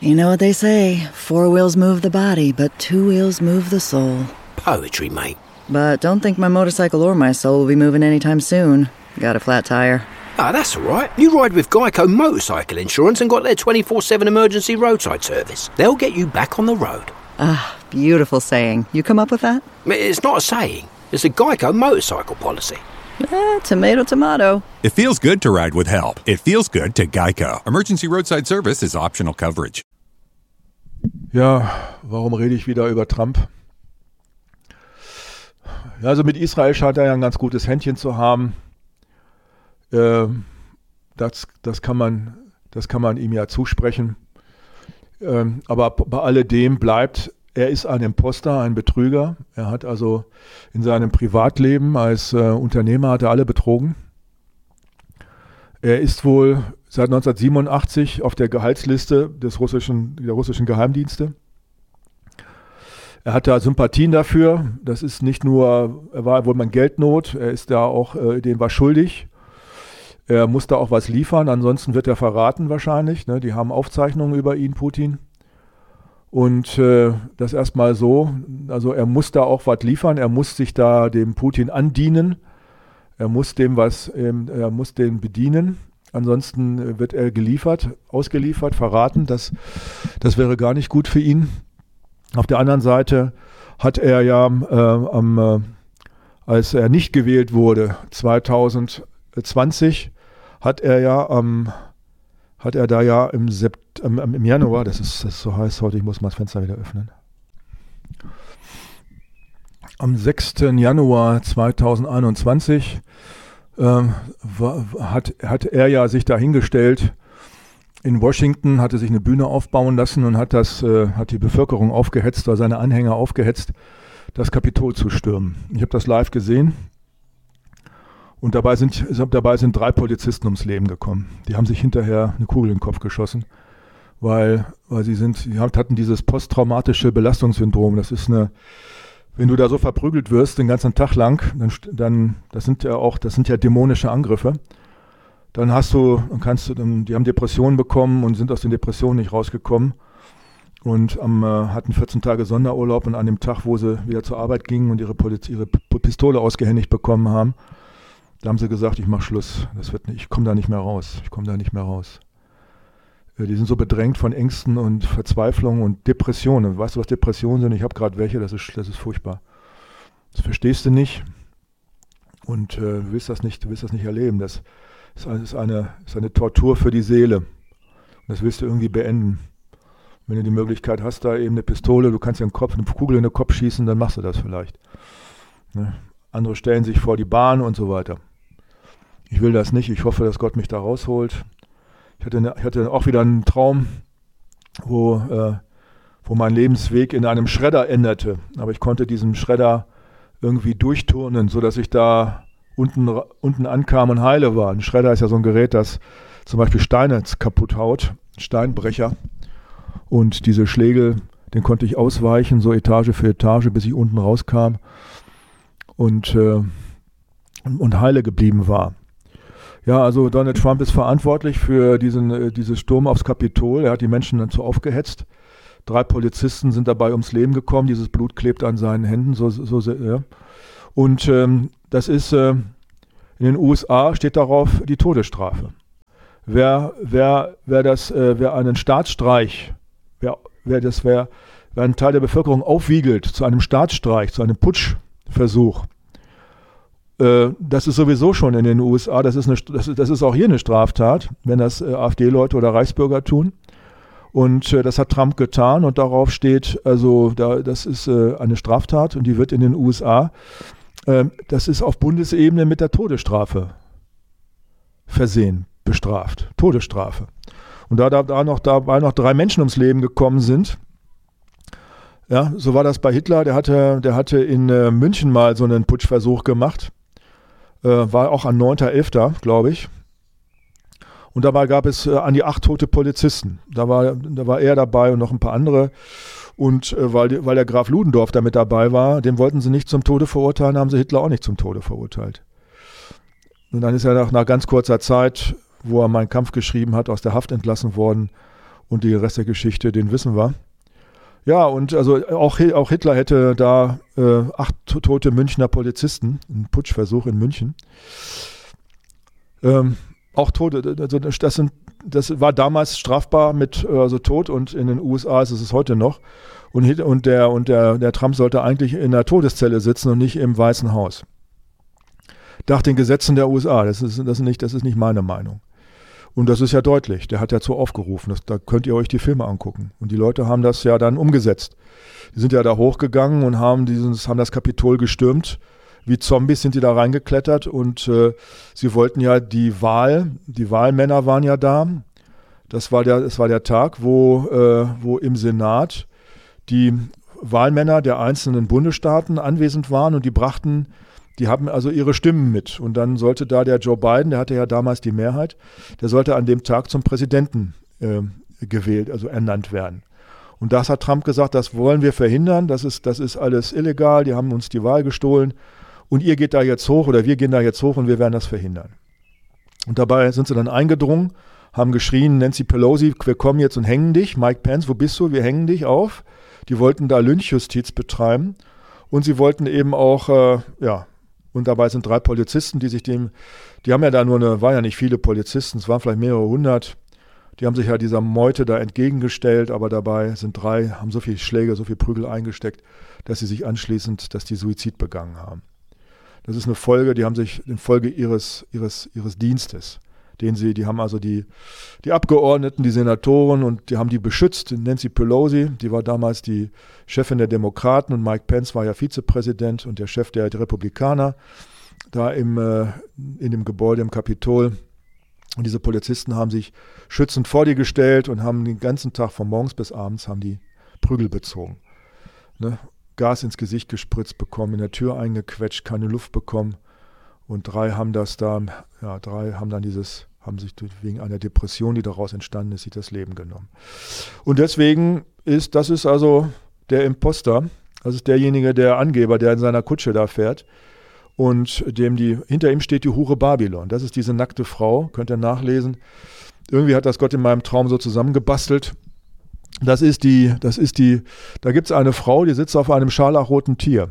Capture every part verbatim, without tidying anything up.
You know what they say, four wheels move the body, but two wheels move the soul. Poetry, mate. But don't think my motorcycle or my soul will be moving anytime soon. Got a flat tire. Ah, that's all right. You ride with Geico Motorcycle Insurance and got their twenty-four seven emergency roadside service. They'll get you back on the road. Ah, beautiful saying. You come up with that? It's not a saying. It's a Geico motorcycle policy. Eh, tomato, tomato. It feels good to ride with help. It feels good to Geico. Emergency roadside service is optional coverage. Ja, warum rede ich wieder über Trump? Ja, also mit Israel scheint er ja ein ganz gutes Händchen zu haben. Äh, das, das, kann man, das kann man ihm ja zusprechen. Ähm, aber bei alledem bleibt, er ist ein Imposter, ein Betrüger. Er hat also in seinem Privatleben als äh, Unternehmer hat er alle betrogen. Er ist wohl seit neunzehnhundertsiebenundachtzig auf der Gehaltsliste des russischen, der russischen Geheimdienste. Er hatte Sympathien dafür. Das ist nicht nur, er war wohl mal in Geldnot, er ist da auch, äh, denen war schuldig. Er muss da auch was liefern, ansonsten wird er verraten wahrscheinlich. Ne? Die haben Aufzeichnungen über ihn, Putin. Und äh, das erstmal so, also er muss da auch was liefern, er muss sich da dem Putin andienen. Er muss dem was, ähm, er muss den bedienen. Ansonsten wird er geliefert, ausgeliefert, verraten. Das, das wäre gar nicht gut für ihn. Auf der anderen Seite hat er ja, äh, am, äh, als er nicht gewählt wurde, zweitausendzwanzig, hat er ja, ähm, hat er da ja im, Sept- ähm, im Januar, das ist, das ist so heiß heute, ich muss mal das Fenster wieder öffnen. Am sechsten Januar zweitausendeinundzwanzig ähm, war, hat, hat er ja sich dahingestellt in Washington, hatte sich eine Bühne aufbauen lassen und hat, das, äh, hat die Bevölkerung aufgehetzt oder seine Anhänger aufgehetzt, das Kapitol zu stürmen. Ich habe das live gesehen und dabei sind, dabei sind drei Polizisten ums Leben gekommen. Die haben sich hinterher eine Kugel in den Kopf geschossen, weil, weil sie sind, sie hatten dieses posttraumatische Belastungssyndrom. Das ist eine Wenn du da so verprügelt wirst den ganzen Tag lang, dann, dann das sind ja auch, das sind ja dämonische Angriffe. Dann hast du, dann kannst du, dann, die haben Depressionen bekommen und sind aus den Depressionen nicht rausgekommen und am, äh, hatten vierzehn Tage Sonderurlaub und an dem Tag, wo sie wieder zur Arbeit gingen und ihre, Poliz- ihre P- Pistole ausgehändigt bekommen haben, da haben sie gesagt, ich mache Schluss. Das wird nicht, ich komme da nicht mehr raus. Ich komme da nicht mehr raus. Die sind so bedrängt von Ängsten und Verzweiflung und Depressionen. Weißt du, was Depressionen sind? Ich habe gerade welche, das ist, das ist furchtbar. Das verstehst du nicht und äh, du willst das nicht, du willst das nicht erleben. Das ist, eine, ist, eine, ist eine Tortur für die Seele. Und das willst du irgendwie beenden. Wenn du die Möglichkeit hast, da eben eine Pistole, du kannst dir einen Kopf, eine Kugel in den Kopf schießen, dann machst du das vielleicht. Ne? Andere stellen sich vor die Bahn und so weiter. Ich will das nicht. Ich hoffe, dass Gott mich da rausholt. Ich hatte, eine, ich hatte auch wieder einen Traum, wo, äh, wo mein Lebensweg in einem Schredder endete. Aber ich konnte diesen Schredder irgendwie durchturnen, sodass ich da unten, unten ankam und heile war. Ein Schredder ist ja so ein Gerät, das zum Beispiel Steine kaputt haut, Steinbrecher. Und diese Schläge, den konnte ich ausweichen, so Etage für Etage, bis ich unten rauskam und, äh, und heile geblieben war. Ja, also Donald Trump ist verantwortlich für diesen, äh, diesen Sturm aufs Kapitol. Er hat die Menschen dazu aufgehetzt. Drei Polizisten sind dabei ums Leben gekommen. Dieses Blut klebt an seinen Händen. So, so, so, ja. Und ähm, das ist, äh, in den U S A steht darauf die Todesstrafe. Wer, wer, wer, das, äh, wer einen Staatsstreich, wer, wer, das, wer, wer einen Teil der Bevölkerung aufwiegelt zu einem Staatsstreich, zu einem Putschversuch, das ist sowieso schon in den U S A, das ist, eine, das ist, das ist auch hier eine Straftat, wenn das äh, AfD-Leute oder Reichsbürger tun. Und äh, das hat Trump getan und darauf steht, also da, das ist äh, eine Straftat und die wird in den U S A, äh, das ist auf Bundesebene mit der Todesstrafe versehen, bestraft. Todesstrafe. Und da, da, da noch, dabei noch drei Menschen ums Leben gekommen sind, ja, so war das bei Hitler, der hatte, der hatte in äh, München mal so einen Putschversuch gemacht. War auch an neunten elften, glaube ich. Und dabei gab es äh, an die acht tote Polizisten. Da war, da war er dabei und noch ein paar andere. Und äh, weil, weil der Graf Ludendorff da mit dabei war, den wollten sie nicht zum Tode verurteilen, haben sie Hitler auch nicht zum Tode verurteilt. Und dann ist er nach, nach ganz kurzer Zeit, wo er Mein Kampf geschrieben hat, aus der Haft entlassen worden Und den Rest der Geschichte, den wissen wir. Ja, und also auch, auch Hitler hätte da äh, acht tote Münchner Polizisten, ein Putschversuch in München. Ähm, auch Tote, also das, sind, das war damals strafbar mit also Tod und in den U S A ist es heute noch. Und, und, der, und der, der Trump sollte eigentlich in der Todeszelle sitzen und nicht im Weißen Haus. Nach den Gesetzen der U S A, das ist, das ist, nicht, das ist nicht meine Meinung. Und das ist ja deutlich, der hat dazu aufgerufen, das, da könnt ihr euch die Filme angucken. Und die Leute haben das ja dann umgesetzt. Die sind ja da hochgegangen und haben, dieses, haben das Kapitol gestürmt. Wie Zombies sind die da reingeklettert und äh, sie wollten ja die Wahl, die Wahlmänner waren ja da. Das war der, das war der Tag, wo, äh, wo im Senat die Wahlmänner der einzelnen Bundesstaaten anwesend waren und die brachten Die haben also ihre Stimmen mit. Und dann sollte da der Joe Biden, der hatte ja damals die Mehrheit, der sollte an dem Tag zum Präsidenten äh, gewählt, also ernannt werden. Und das hat Trump gesagt, das wollen wir verhindern, das ist, das ist alles illegal, die haben uns die Wahl gestohlen und ihr geht da jetzt hoch oder wir gehen da jetzt hoch und wir werden das verhindern. Und dabei sind sie dann eingedrungen, haben geschrien, Nancy Pelosi, wir kommen jetzt und hängen dich. Mike Pence, wo bist du? Wir hängen dich auf. Die wollten da Lynchjustiz betreiben und sie wollten eben auch, äh, ja, und dabei sind drei Polizisten, die sich dem, die haben ja da nur eine, war ja nicht viele Polizisten, es waren vielleicht mehrere hundert, die haben sich ja dieser Meute da entgegengestellt, aber dabei sind drei, haben so viele Schläge, so viel Prügel eingesteckt, dass sie sich anschließend, dass die Suizid begangen haben. Das ist eine Folge, die haben sich in Folge ihres, ihres, ihres Dienstes, den sie, die haben also die, die Abgeordneten, die Senatoren und die haben die beschützt. Nancy Pelosi, die war damals die Chefin der Demokraten und Mike Pence war ja Vizepräsident und der Chef der Republikaner da im, äh, in dem Gebäude im Kapitol. Und diese Polizisten haben sich schützend vor die gestellt und haben den ganzen Tag von morgens bis abends haben die Prügel bezogen. Ne? Gas ins Gesicht gespritzt bekommen, in der Tür eingequetscht, keine Luft bekommen. Und drei haben das da, ja, drei haben dann dieses, haben sich wegen einer Depression, die daraus entstanden ist, sich das Leben genommen. Und deswegen ist, das ist also der Imposter, das ist derjenige, der Angeber, der in seiner Kutsche da fährt und dem die, hinter ihm steht die Hure Babylon. Das ist diese nackte Frau, könnt ihr nachlesen. Irgendwie hat das Gott in meinem Traum so zusammengebastelt. Das ist die, das ist die, da gibt es eine Frau, die sitzt auf einem scharlachroten Tier.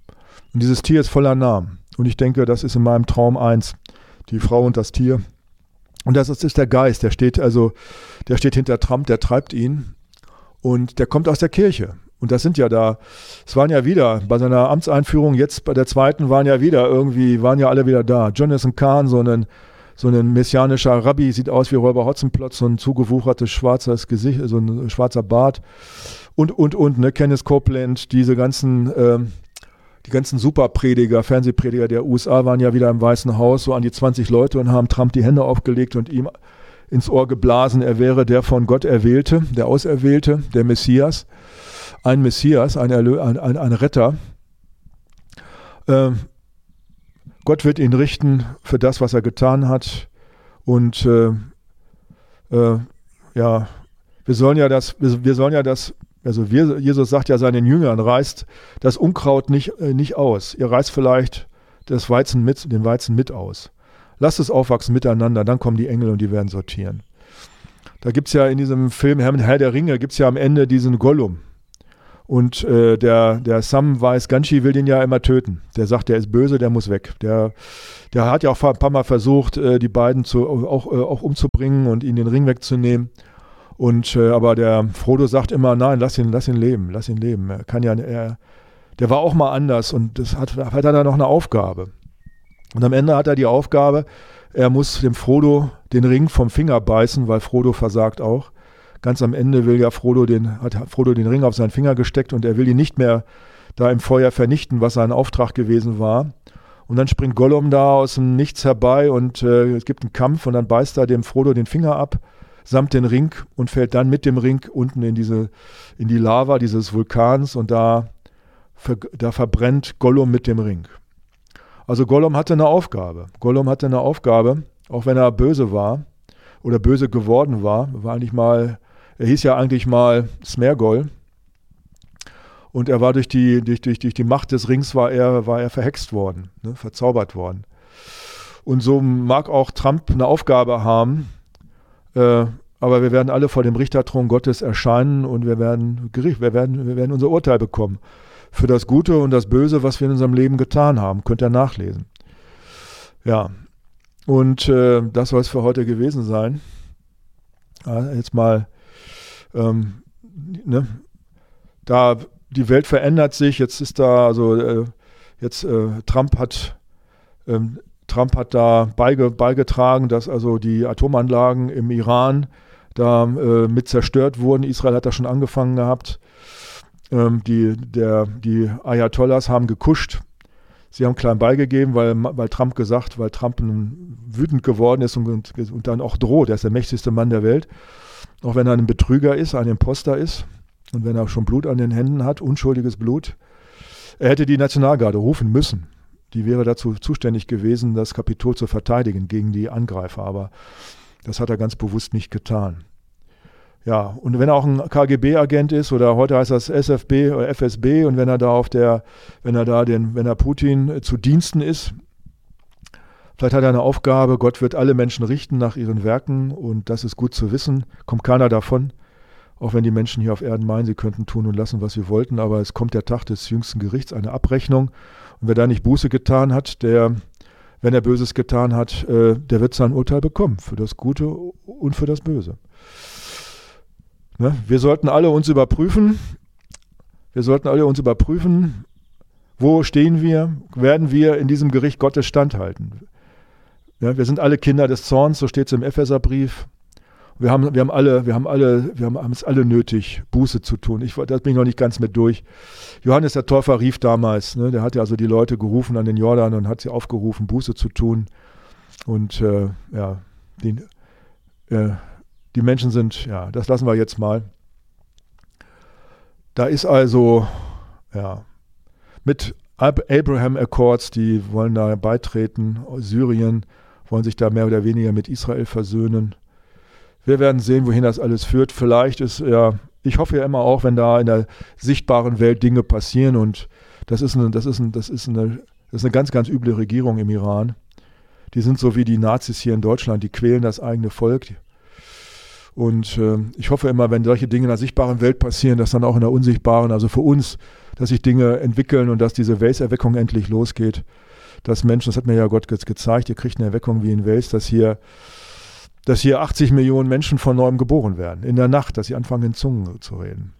Und dieses Tier ist voller Namen. Und ich denke, das ist in meinem Traum eins, die Frau und das Tier. Und das ist der Geist, der steht also, der steht hinter Trump, der treibt ihn und der kommt aus der Kirche. Und das sind ja da, es waren ja wieder, bei seiner Amtseinführung, jetzt bei der zweiten waren ja wieder irgendwie, waren ja alle wieder da. Jonathan Kahn, so ein, so ein messianischer Rabbi, sieht aus wie Räuber Hotzenplotz, so ein zugewuchertes schwarzes Gesicht, so ein schwarzer Bart. Und, und, und, ne, Kenneth Copeland, diese ganzen, ähm, die ganzen Superprediger, Fernsehprediger der U S A waren ja wieder im Weißen Haus, so an die zwanzig Leute und haben Trump die Hände aufgelegt und ihm ins Ohr geblasen, er wäre der von Gott Erwählte, der Auserwählte, der Messias. Ein Messias, ein, Erlö- ein, ein, ein Retter. Ähm, Gott wird ihn richten für das, was er getan hat. Und äh, äh, ja, wir sollen ja das, wir, wir sollen ja das, also wir, Jesus sagt ja seinen Jüngern, reißt das Unkraut nicht, äh, nicht aus. Ihr reißt vielleicht das Weizen mit, den Weizen mit aus. Lasst es aufwachsen miteinander, dann kommen die Engel und die werden sortieren. Da gibt es ja in diesem Film Herr der Ringe, gibt es ja am Ende diesen Gollum. Und äh, der, der Samwise Gamgee will den ja immer töten. Der sagt, der ist böse, der muss weg. Der, der hat ja auch ein paar Mal versucht, äh, die beiden zu, auch, äh, auch umzubringen und ihnen den Ring wegzunehmen. Und, äh, aber der Frodo sagt immer, nein, lass ihn, lass ihn leben, lass ihn leben. Er kann ja, er, der war auch mal anders und das hat, hat er dann noch eine Aufgabe. Und am Ende hat er die Aufgabe, er muss dem Frodo den Ring vom Finger beißen, weil Frodo versagt auch. Ganz am Ende will ja Frodo den, hat Frodo den Ring auf seinen Finger gesteckt und er will ihn nicht mehr da im Feuer vernichten, was sein Auftrag gewesen war. Und dann springt Gollum da aus dem Nichts herbei und äh, es gibt einen Kampf und dann beißt er dem Frodo den Finger ab, samt den Ring und fällt dann mit dem Ring unten in diese, in die Lava dieses Vulkans und da, ver, da verbrennt Gollum mit dem Ring. Also Gollum hatte eine Aufgabe. Gollum hatte eine Aufgabe, auch wenn er böse war oder böse geworden war, war eigentlich mal Er hieß ja eigentlich mal Smergol und er war durch die, durch, durch, durch die Macht des Rings war er, war er verhext worden, ne, verzaubert worden. Und so mag auch Trump eine Aufgabe haben, äh, aber wir werden alle vor dem Richterthron Gottes erscheinen und wir werden Gericht, wir werden, wir werden unser Urteil bekommen für das Gute und das Böse, was wir in unserem Leben getan haben. Könnt ihr nachlesen. Ja, und äh, das soll es für heute gewesen sein. Ja, jetzt mal, ähm, ne, da die Welt verändert sich. Jetzt ist da, also äh, jetzt äh, Trump hat ähm, Trump hat da beige, beigetragen, dass also die Atomanlagen im Iran da äh, mit zerstört wurden. Israel hat da schon angefangen gehabt. Ähm, die, der, die Ayatollahs haben gekuscht. Sie haben klein beigegeben, weil, weil Trump gesagt, weil Trump wütend geworden ist und, und, und dann auch droht. Er ist der mächtigste Mann der Welt. Auch wenn er ein Betrüger ist, ein Imposter ist und wenn er schon Blut an den Händen hat, unschuldiges Blut. Er hätte die Nationalgarde rufen müssen. Die wäre dazu zuständig gewesen, das Kapitol zu verteidigen gegen die Angreifer. Aber das hat er ganz bewusst nicht getan. Ja, und wenn er auch ein K G B-Agent ist, oder heute heißt das S F B oder F S B, und wenn er da auf der, wenn er da den, wenn er Putin zu Diensten ist, vielleicht hat er eine Aufgabe, Gott wird alle Menschen richten nach ihren Werken, und das ist gut zu wissen, kommt keiner davon, auch wenn die Menschen hier auf Erden meinen, sie könnten tun und lassen, was sie wollten, aber es kommt der Tag des jüngsten Gerichts, eine Abrechnung, und wer da nicht Buße getan hat, der, wenn er Böses getan hat, äh, der wird sein Urteil bekommen, für das Gute und für das Böse. Ne? Wir sollten alle uns überprüfen, wir sollten alle uns überprüfen, wo stehen wir, werden wir in diesem Gericht Gottes standhalten. Ja, wir sind alle Kinder des Zorns, so steht es im Epheserbrief. Wir haben, wir haben alle, wir haben alle, wir haben, haben es alle nötig, Buße zu tun. Ich, da bin ich noch nicht ganz mit durch. Johannes der Täufer rief damals, ne, der hat ja also die Leute gerufen an den Jordan und hat sie aufgerufen, Buße zu tun. Und äh, ja, die, äh, die Menschen sind, ja, das lassen wir jetzt mal. Da ist also, ja, mit Abraham Accords, die wollen da beitreten, Syrien, wollen sich da mehr oder weniger mit Israel versöhnen. Wir werden sehen, wohin das alles führt. Vielleicht ist, ja, ich hoffe ja immer auch, wenn da in der sichtbaren Welt Dinge passieren, und das ist eine, das ist ein, das ist eine, das ist eine ganz, ganz üble Regierung im Iran. Die sind so wie die Nazis hier in Deutschland, die quälen das eigene Volk. Und äh, ich hoffe immer, wenn solche Dinge in der sichtbaren Welt passieren, dass dann auch in der unsichtbaren, also für uns, dass sich Dinge entwickeln und dass diese Wales-Erweckung endlich losgeht. Dass Menschen, das hat mir ja Gott ge- gezeigt, ihr kriegt eine Erweckung wie in Wales, dass hier dass hier achtzig Millionen Menschen von neuem geboren werden, in der Nacht, dass sie anfangen, in Zungen zu reden.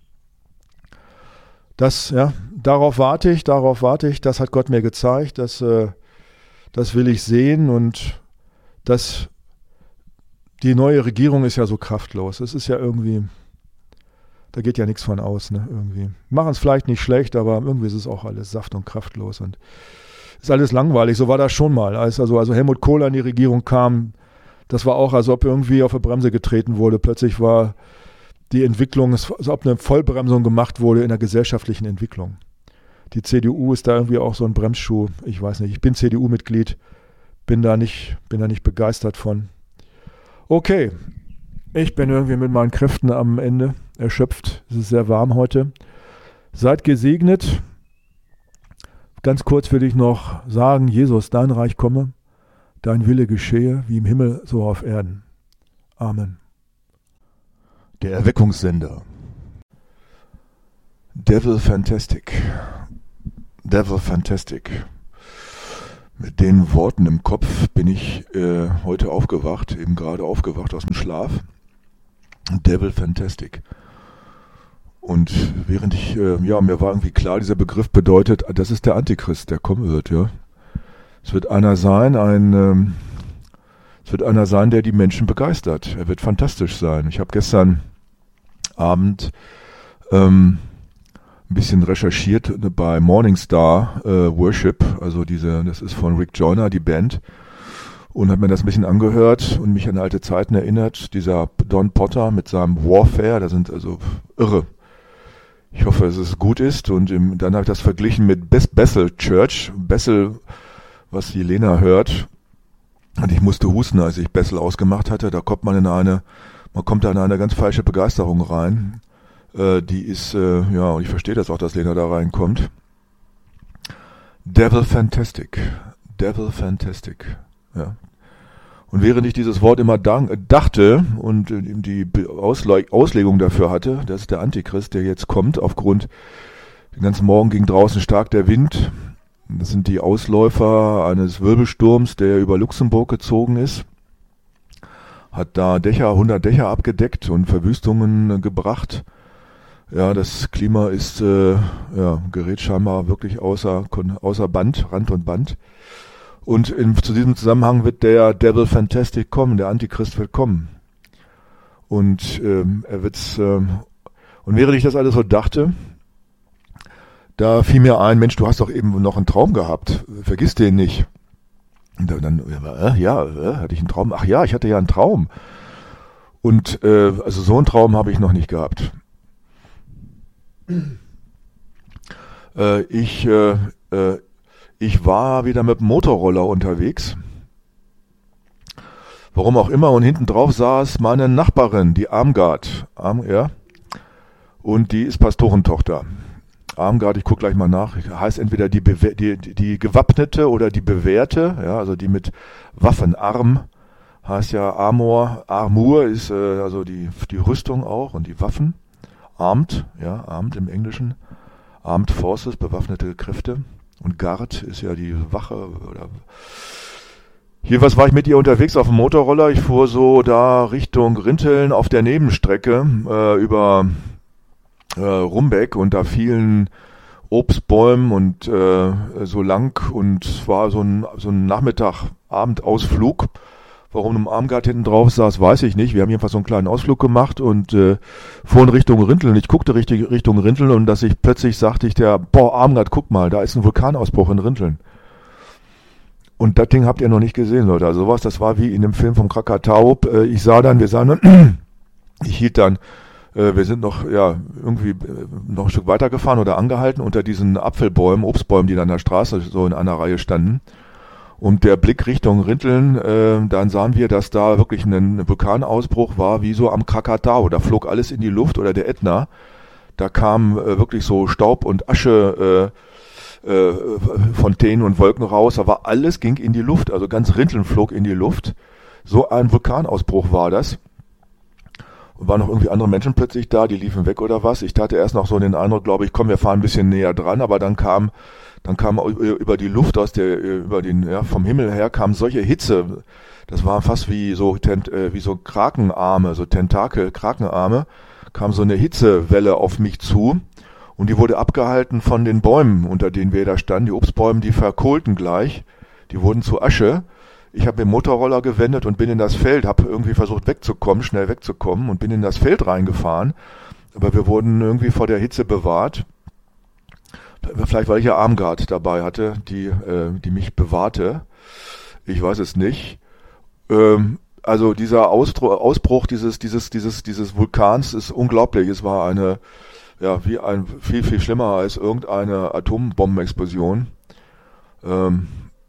Das, ja, darauf warte ich, darauf warte ich, das hat Gott mir gezeigt, das, äh, das will ich sehen, und das, die neue Regierung ist ja so kraftlos, es ist ja irgendwie, da geht ja nichts von aus, ne, irgendwie. Machen es vielleicht nicht schlecht, aber irgendwie ist es auch alles saft- und kraftlos und ist alles langweilig, so war das schon mal, als also, also Helmut Kohl an die Regierung kam. Das war auch, als ob irgendwie auf eine Bremse getreten wurde. Plötzlich war die Entwicklung, als ob eine Vollbremsung gemacht wurde in der gesellschaftlichen Entwicklung. Die C D U ist da irgendwie auch so ein Bremsschuh. Ich weiß nicht, ich bin C D U-Mitglied, bin da nicht, bin da nicht begeistert von. Okay, ich bin irgendwie mit meinen Kräften am Ende erschöpft. Es ist sehr warm heute. Seid gesegnet. Ganz kurz will ich noch sagen, Jesus, dein Reich komme. Dein Wille geschehe, wie im Himmel, so auf Erden. Amen. Der Erweckungssender. Devil Fantastic. Devil Fantastic. Mit den Worten im Kopf bin ich äh, heute aufgewacht, eben gerade aufgewacht aus dem Schlaf. Devil Fantastic. Und während ich, äh, ja, mir war irgendwie klar, dieser Begriff bedeutet, das ist der Antichrist, der kommen wird, ja. Es wird einer sein, ein, ähm, es wird einer sein, der die Menschen begeistert. Er wird fantastisch sein. Ich habe gestern Abend ähm, ein bisschen recherchiert bei Morningstar äh, Worship, also diese, das ist von Rick Joyner, die Band, und habe mir das ein bisschen angehört und mich an alte Zeiten erinnert. Dieser Don Potter mit seinem Warfare, da sind also irre. Ich hoffe, dass es gut ist, und im, dann habe ich das verglichen mit Bethel Church. Bethel, was die Lena hört, und ich musste husten, als ich Bethel ausgemacht hatte, da kommt man in eine, man kommt da in eine ganz falsche Begeisterung rein, äh, die ist, äh, ja, und ich verstehe das auch, dass Lena da reinkommt. Devil Fantastic, Devil Fantastic, ja. Und während ich dieses Wort immer dank, dachte und die Ausle- Auslegung dafür hatte, das ist der Antichrist, der jetzt kommt, aufgrund, den ganzen Morgen ging draußen stark der Wind. Das sind die Ausläufer eines Wirbelsturms, der über Luxemburg gezogen ist. Hat da Dächer, hundert Dächer abgedeckt und Verwüstungen gebracht. Ja, das Klima ist, äh, ja, gerät scheinbar wirklich außer, außer Band, Rand und Band. Und in, zu diesem Zusammenhang wird der Devil Fantastic kommen, der Antichrist wird kommen. Und ähm, er wird's, ähm, und während ich das alles so dachte, da fiel mir ein, Mensch, du hast doch eben noch einen Traum gehabt, vergiss den nicht. Und dann, äh, ja, äh, hatte ich einen Traum? Ach ja, ich hatte ja einen Traum. Und äh, also so einen Traum habe ich noch nicht gehabt. Äh, ich, äh, äh, ich war wieder mit dem Motorroller unterwegs. Warum auch immer. Und hinten drauf saß meine Nachbarin, die Armgard. Arm, ja. Und die ist Pastorentochter. Armgard, ich gucke gleich mal nach, heißt entweder die, Bewe- die, die, die Gewappnete oder die Bewährte, ja, also die mit Waffen. Arm heißt ja Armor, Armur ist äh, also die, die Rüstung auch und die Waffen. Armed, ja, armed im Englischen. Armed Forces, bewaffnete Kräfte. Und Guard ist ja die Wache. Oder Jedenfalls war ich mit ihr unterwegs auf dem Motorroller. Ich fuhr so da Richtung Rinteln auf der Nebenstrecke äh, über äh, Rumbeck und da fielen Obstbäumen und äh, so lang und es war so ein, so ein Nachmittag-Abendausflug. Warum im Armgard hinten drauf saß, weiß ich nicht. Wir haben jedenfalls so einen kleinen Ausflug gemacht und äh, fuhren Richtung Rinteln. Ich guckte richtig Richtung Rinteln und dass ich plötzlich sagte ich der, boah, Armgard, guck mal, da ist ein Vulkanausbruch in Rinteln. Und das Ding habt ihr noch nicht gesehen, Leute. Also sowas, das war wie in dem Film vom Krakatau. Äh, ich sah dann, wir sahen dann, ich hielt dann, äh, wir sind noch, ja, irgendwie äh, noch ein Stück weiter gefahren oder angehalten unter diesen Apfelbäumen, Obstbäumen, die dann an der Straße so in einer Reihe standen. Und der Blick Richtung Rinteln, äh, dann sahen wir, dass da wirklich ein Vulkanausbruch war, wie so am Krakatau. Da flog alles in die Luft oder der Ätna. Da kam äh, wirklich so Staub und Asche, äh, äh, Fontänen und Wolken raus. Da war alles, ging in die Luft. Also ganz Rinteln flog in die Luft. So ein Vulkanausbruch war das. Und waren noch irgendwie andere Menschen plötzlich da, die liefen weg oder was. Ich hatte erst noch so den Eindruck, glaube ich, komm, wir fahren ein bisschen näher dran, aber dann kam Dann kam über die Luft aus der, über den, ja, vom Himmel her kam solche Hitze. Das war fast wie so, wie so Krakenarme, so Tentakel, Krakenarme. Kam so eine Hitzewelle auf mich zu. Und die wurde abgehalten von den Bäumen, unter denen wir da standen. Die Obstbäume, die verkohlten gleich. Die wurden zu Asche. Ich habe den Motorroller gewendet und bin in das Feld, habe irgendwie versucht wegzukommen, schnell wegzukommen und bin in das Feld reingefahren. Aber wir wurden irgendwie vor der Hitze bewahrt. Vielleicht, weil ich ja Armgard dabei hatte, die, äh, die mich bewahrte. Ich weiß es nicht. Ähm, also dieser Ausdru- Ausbruch dieses, dieses, dieses, dieses Vulkans ist unglaublich. Es war eine, ja, wie ein, viel, viel schlimmer als irgendeine Atombombenexplosion. Ähm,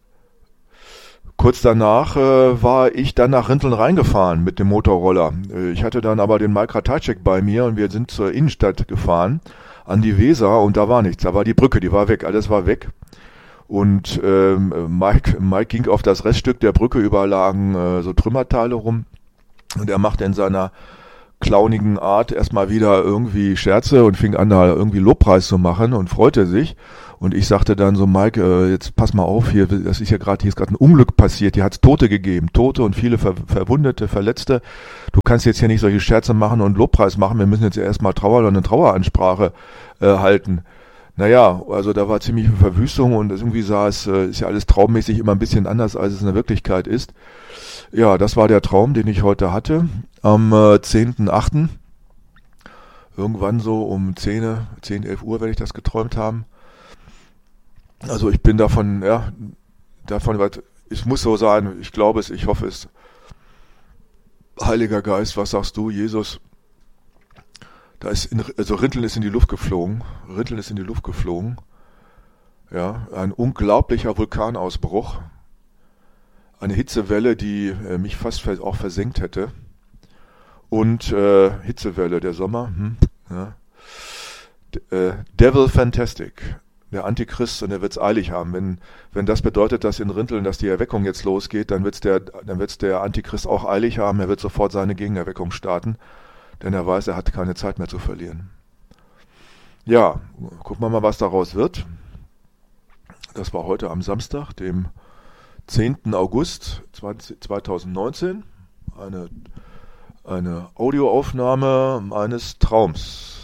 kurz danach äh, war ich dann nach Rinteln reingefahren mit dem Motorroller. Äh, ich hatte dann aber den Mike Ratajczyk bei mir und wir sind zur Innenstadt gefahren. An die Weser und da war nichts, da war die Brücke, die war weg, alles war weg und ähm, Mike, Mike ging auf das Reststück der Brücke, überall lagen äh, so Trümmerteile rum und er machte in seiner clownigen Art erstmal wieder irgendwie Scherze und fing an da irgendwie Lobpreis zu machen und freute sich und ich sagte dann so, Mike, äh, jetzt pass mal auf, hier, das ist ja gerade, hier ist gerade ein Unglück passiert, hier hat es Tote gegeben, Tote und viele Ver- Verwundete, Verletzte. Du kannst jetzt hier nicht solche Scherze machen und Lobpreis machen, wir müssen jetzt ja erstmal Trauer oder eine Traueransprache äh, halten. Naja, also da war ziemlich Verwüstung und irgendwie sah es, äh, ist ja alles traummäßig immer ein bisschen anders, als es in der Wirklichkeit ist. Ja, das war der Traum, den ich heute hatte, am äh, zehnten achten Irgendwann so um zehn, zehn, elf Uhr werde ich das geträumt haben. Also ich bin davon, ja, davon, es muss so sein, ich glaube es, ich hoffe es. Heiliger Geist, was sagst du, Jesus? Da ist, in, also Rinteln ist in die Luft geflogen, Rinteln ist in die Luft geflogen, ja, ein unglaublicher Vulkanausbruch, eine Hitzewelle, die äh, mich fast auch versenkt hätte und äh, Hitzewelle, der Sommer, hm, ja. D- äh, Devil Fantastic, der Antichrist, und er wird es eilig haben. Wenn, wenn das bedeutet, dass in Rinteln, dass die Erweckung jetzt losgeht, dann wird es der, dann wird's der Antichrist auch eilig haben. Er wird sofort seine Gegenerweckung starten, denn er weiß, er hat keine Zeit mehr zu verlieren. Ja, gucken wir mal, was daraus wird. Das war heute am Samstag, dem zehnten August zweitausendneunzehn, eine, eine Audioaufnahme eines Traums.